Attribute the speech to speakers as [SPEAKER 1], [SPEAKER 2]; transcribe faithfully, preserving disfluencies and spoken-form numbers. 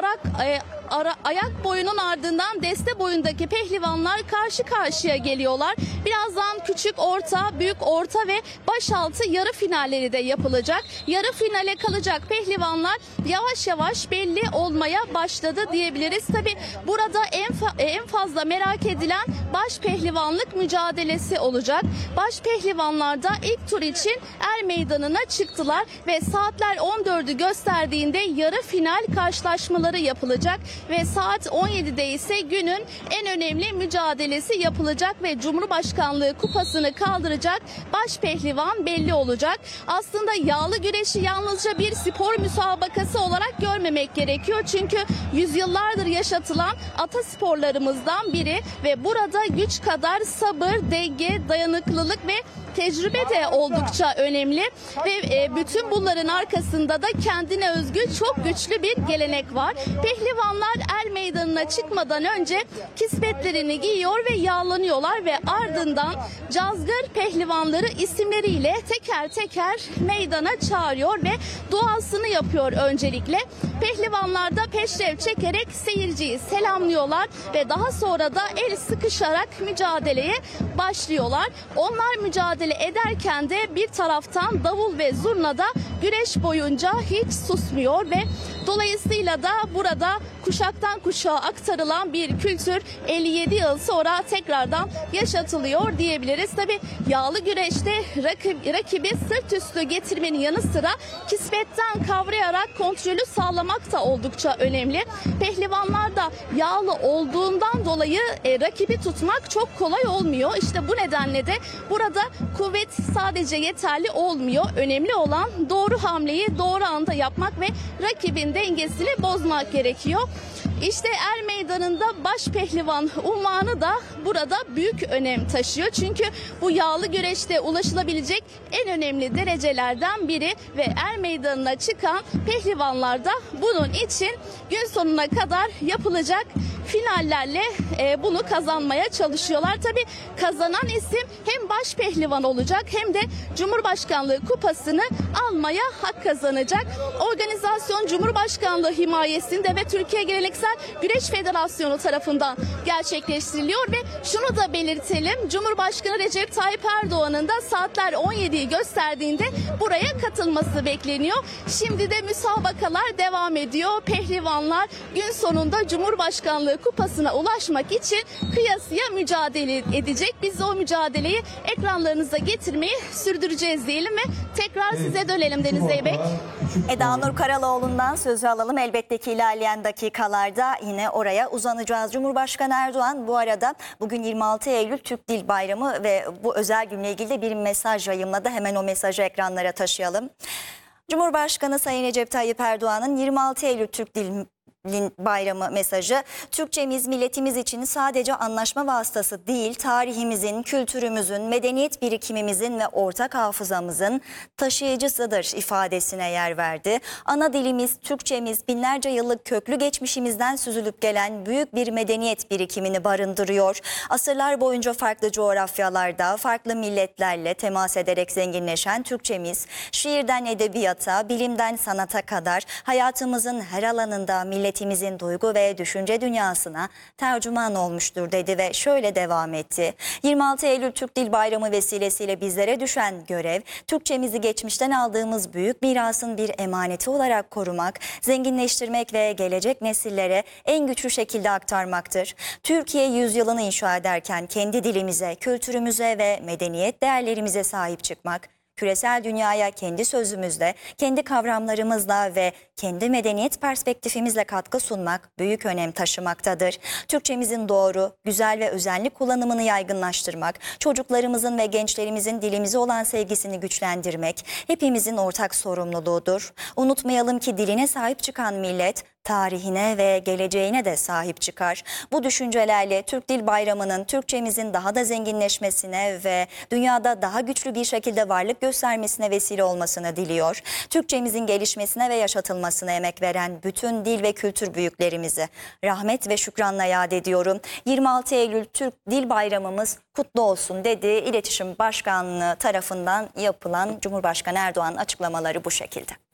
[SPEAKER 1] arak, e, ara, ayak boyunun ardından deste boyundaki pehlivanlar karşı karşıya geliyorlar. Birazdan küçük, orta, büyük, orta ve başaltı yarı finalleri de yapılacak. Yarı finale kalacak pehlivanlar yavaş yavaş belli olmaya başladı diyebiliriz. Tabi burada en, fa en fazla merak edilen baş pehlivanlık mücadelesi olacak. Baş pehlivanlar da ilk tur için er meydanına çıktılar ve saatler on dördü gösterdiğinde yarı final karşılaşmaları yapılacak ve saat on yedide ise günün en önemli mücadelesi yapılacak ve Cumhurbaşkanlığı kupasını kaldıracak baş pehlivan belli olacak. Aslında yağlı güreşi yalnızca bir spor müsabakası olarak görmemek gerekiyor. Çünkü yüzyıllardır yaşatılan atasporlarımızdan biri ve burada güç kadar sabır, denge, dayanıklılık ve tecrübe de oldukça önemli ve bütün bunların arkasında da kendine özgü çok güçlü bir gelenek var. Pehlivanlar er meydanına çıkmadan önce kisvetlerini giyiyor ve yağlanıyorlar ve ardından cazgır pehlivanları isimleriyle teker teker meydana çağırıyor ve duasını yapıyor öncelikle. Pehlivanlar da peşrev çekerek seyirciyi selamlıyorlar ve daha sonra da el sıkışarak mücadeleye başlıyorlar. Onlar mücadele ederken de bir taraftan davul ve zurna da güreş boyunca hiç susmuyor ve dolayısıyla da burada kuşaktan kuşağa aktarılan bir kültür elli yedi yıl sonra tekrardan yaşatılıyor diyebiliriz. Tabi yağlı güreşte rakip, rakibi sırt üstü getirmenin yanı sıra kisvetten kavrayarak kontrolü sağlamak da oldukça önemli. Pehlivanlar da yağlı olduğundan dolayı e, rakibi tutmak çok kolay olmuyor. İşte bu nedenle de burada kuvvet sadece yeterli olmuyor. Önemli olan doğru hamleyi doğru anda yapmak ve rakibin dengesini bozmak gerekiyor. İşte er meydanında baş pehlivan unvanı da burada büyük önem taşıyor. Çünkü bu yağlı güreşte ulaşılabilecek en önemli derecelerden biri ve er meydanına çıkan pehlivanlar da bunun için gün sonuna kadar yapılacak finallerle e, bunu kazanmaya çalışıyorlar. Tabii kazanan isim hem baş pehlivan olacak hem de Cumhurbaşkanlığı kupasını almaya hak kazanacak. Organizasyon Cumhurbaşkanlığı himayesinde ve Türkiye Geleneksel Güreş Federasyonu tarafından gerçekleştiriliyor ve şunu da belirtelim. Cumhurbaşkanı Recep Tayyip Erdoğan'ın da saatler on yediyi gösterdiğinde buraya katılması bekleniyor. Şimdi de müsabakalar devam ediyor. Pehlivanlar gün sonunda Cumhurbaşkanlığı kupasına ulaşmak için kıyasıya mücadele edecek. Biz de o mücadeleyi ekranlarınıza getirmeyi sürdüreceğiz diyelim ve tekrar size dönelim Deniz Zeybek.
[SPEAKER 2] Eda Nur Karaloğlu'ndan sözü alalım. Elbette ki ilerleyen dakikalarda yine oraya uzanacağız. Cumhurbaşkanı Erdoğan bu arada bugün yirmi altı Eylül Türk Dil Bayramı ve bu özel günle ilgili de bir mesaj yayımladı. Hemen o mesajı ekranlara taşıyalım. Cumhurbaşkanı Sayın Recep Tayyip Erdoğan'ın yirmi altı Eylül Türk Dil Bayramı mesajı, Türkçemiz milletimiz için sadece anlaşma vasıtası değil, tarihimizin, kültürümüzün, medeniyet birikimimizin ve ortak hafızamızın taşıyıcısıdır ifadesine yer verdi. Ana dilimiz, Türkçemiz binlerce yıllık köklü geçmişimizden süzülüp gelen büyük bir medeniyet birikimini barındırıyor. Asırlar boyunca farklı coğrafyalarda, farklı milletlerle temas ederek zenginleşen Türkçemiz, şiirden edebiyata, bilimden sanata kadar hayatımızın her alanında millet milletimizin duygu ve düşünce dünyasına tercüman olmuştur dedi ve şöyle devam etti. yirmi altı Eylül Türk Dil Bayramı vesilesiyle bizlere düşen görev, Türkçemizi geçmişten aldığımız büyük mirasın bir emaneti olarak korumak, zenginleştirmek ve gelecek nesillere en güçlü şekilde aktarmaktır. Türkiye yüzyılını inşa ederken kendi dilimize, kültürümüze ve medeniyet değerlerimize sahip çıkmak, küresel dünyaya kendi sözümüzle, kendi kavramlarımızla ve kendi medeniyet perspektifimizle katkı sunmak büyük önem taşımaktadır. Türkçemizin doğru, güzel ve özenli kullanımını yaygınlaştırmak, çocuklarımızın ve gençlerimizin dilimize olan sevgisini güçlendirmek hepimizin ortak sorumluluğudur. Unutmayalım ki diline sahip çıkan millet, tarihine ve geleceğine de sahip çıkar. Bu düşüncelerle Türk Dil Bayramı'nın Türkçemizin daha da zenginleşmesine ve dünyada daha güçlü bir şekilde varlık göstermesine vesile olmasını diliyor. Türkçemizin gelişmesine ve yaşatılmasına emek veren bütün dil ve kültür büyüklerimizi rahmet ve şükranla yad ediyorum. yirmi altı Eylül Türk Dil Bayramımız kutlu olsun dedi. İletişim Başkanlığı tarafından yapılan Cumhurbaşkanı Erdoğan'ın açıklamaları bu şekilde.